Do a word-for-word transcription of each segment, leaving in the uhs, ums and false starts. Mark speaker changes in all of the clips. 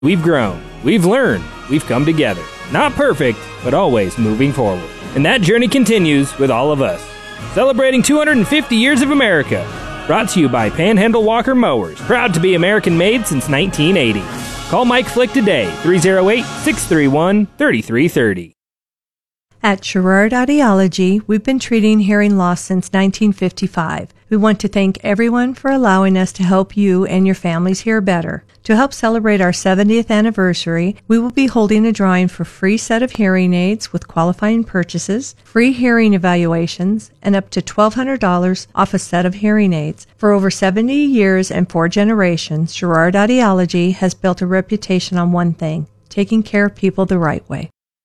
Speaker 1: We've grown, we've learned, we've come together. Not perfect, but always moving forward. And that journey continues with all of us. Celebrating two hundred fifty years of America. Brought to you by Panhandle Walker Mowers. Proud to be American-made since nineteen eighty. Call Mike Flick today, three oh eight, six three one, three three three oh.
Speaker 2: At Sherrard Audiology, we've been treating hearing loss since nineteen fifty-five. We want to thank everyone for allowing us to help you and your families hear better. To help celebrate our seventieth anniversary, we will be holding a drawing for free set of hearing aids with qualifying purchases, free hearing evaluations, and up to twelve hundred dollars off a set of hearing aids. For over seventy years and four generations, Sherrard Audiology has built a reputation on one thing: taking care of people the right way.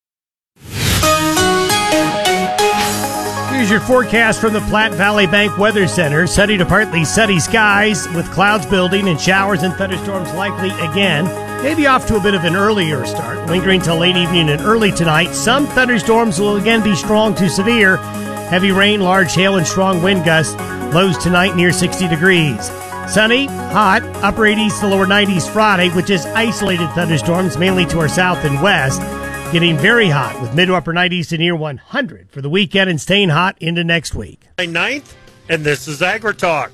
Speaker 3: Here's your forecast from the Platte Valley Bank Weather Center. Sunny to partly sunny skies with clouds building and showers and thunderstorms likely again. Maybe off to a bit of an earlier start, lingering till late evening and early tonight. Some thunderstorms will again be strong to severe. Heavy rain, large hail, and strong wind gusts. Lows tonight near sixty degrees. Sunny, hot, upper eighties to lower nineties Friday, which is isolated thunderstorms mainly to our south and west. Getting very hot with mid to upper nineties to near one hundred for the weekend and staying hot into next week.
Speaker 4: ninth, and this is AgriTalk.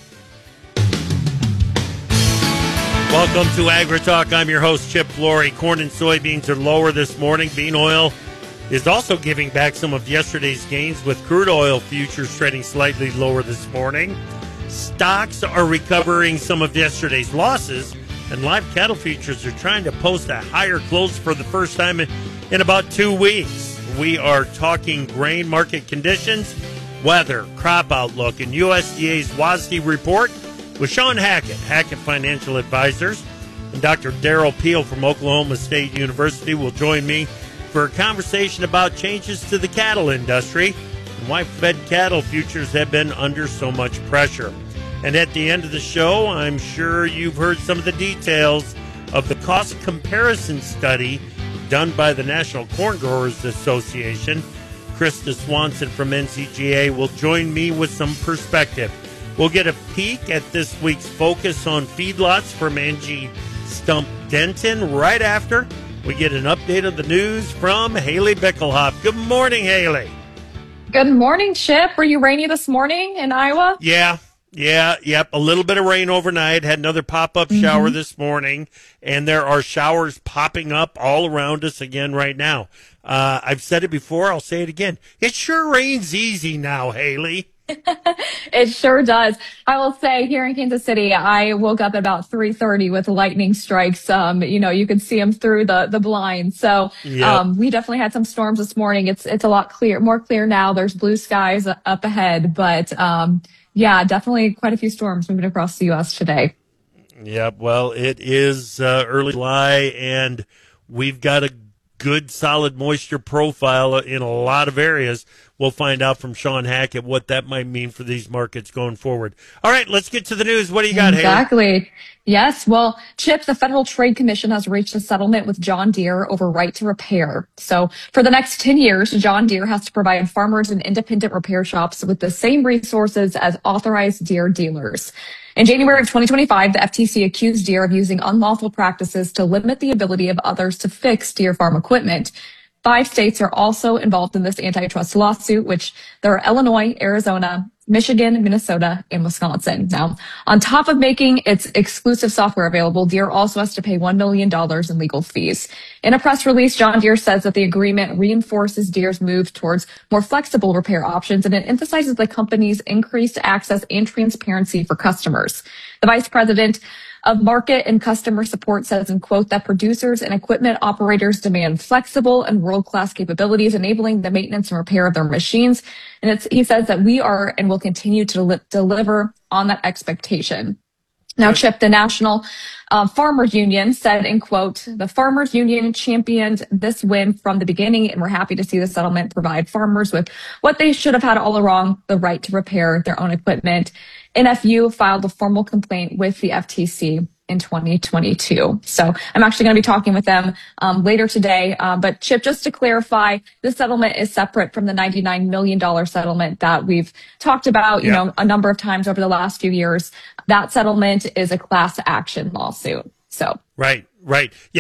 Speaker 4: Welcome to AgriTalk. I'm your host, Chip Flory. Corn and soybeans are lower this morning. Bean oil is also giving back some of yesterday's gains with crude oil futures trading slightly lower this morning. Stocks are recovering some of yesterday's losses. And live cattle futures are trying to post a higher close for the first time in, in about two weeks. We are talking grain market conditions, weather, crop outlook, and U S D A's W A S D report with Sean Hackett, Hackett Financial Advisors. And Doctor Darrell Peel from Oklahoma State University will join me for a conversation about changes to the cattle industry and why fed cattle futures have been under so much pressure. And at the end of the show, I'm sure you've heard some of the details of the cost comparison study done by the National Corn Growers Association. Krista Swanson from N C G A will join me with some perspective. We'll get a peek at this week's focus on feedlots from Angie Stump Denton right after we get an update of the news from Haley Bickelhoff. Good morning, Haley.
Speaker 5: Good morning, Chip. Were you rainy this morning in Iowa?
Speaker 4: Yeah. Yeah, yep, a little bit of rain overnight, had another pop-up mm-hmm. shower this morning, and there are showers popping up all around us again right now. Uh, I've said it before, I'll say it again. It sure rains easy now, Haley.
Speaker 5: It sure does. I will say here in Kansas City, I woke up at about three thirty with lightning strikes. Um, you know, you could see them through the, the blinds. So yep. um, we definitely had some storms this morning. It's it's a lot clear, more clear now. There's blue skies up ahead, but um, yeah, definitely quite a few storms moving across the U S today.
Speaker 4: Yep. Well, it is uh, early July, and we've got a good, solid moisture profile in a lot of areas. We'll find out from Sean Hackett what that might mean for these markets going forward. All right, let's get to the news. What do you got,
Speaker 5: Exactly.
Speaker 4: Haley?
Speaker 5: Yes. Well, Chip, the Federal Trade Commission has reached a settlement with John Deere over right to repair. So for the next ten years, John Deere has to provide farmers and independent repair shops with the same resources as authorized Deere dealers. In January of twenty twenty-five, the F T C accused Deere of using unlawful practices to limit the ability of others to fix Deere farm equipment. Five states are also involved in this antitrust lawsuit, which there are Illinois, Arizona, Michigan, Minnesota, and Wisconsin. Now, on top of making its exclusive software available, Deere also has to pay one million dollars in legal fees. In a press release, John Deere says that the agreement reinforces Deere's move towards more flexible repair options, and it emphasizes the company's increased access and transparency for customers. The vice president of market and customer support says, in quote, that producers and equipment operators demand flexible and world-class capabilities, enabling the maintenance and repair of their machines. And it's, he says that we are and will continue to li- deliver on that expectation. Now, Chip, the National uh, Farmers Union said, in quote, the Farmers Union championed this win from the beginning, and we're happy to see the settlement provide farmers with what they should have had all along, the right to repair their own equipment. N F U filed a formal complaint with the F T C in twenty twenty-two. So I'm actually going to be talking with them um, later today. Uh, but Chip, just to clarify, this settlement is separate from the ninety-nine million dollars settlement that we've talked about, you
Speaker 4: yeah.
Speaker 5: know, a number of times over the last few years. That settlement is a class action lawsuit. So
Speaker 4: Right, right. Yeah.